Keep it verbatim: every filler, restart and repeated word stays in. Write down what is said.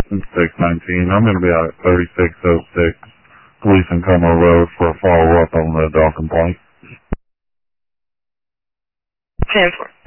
six nineteen. I'm going to be out at thirty-six oh six Police and Como Road for a follow-up on the dog complaint. ten four.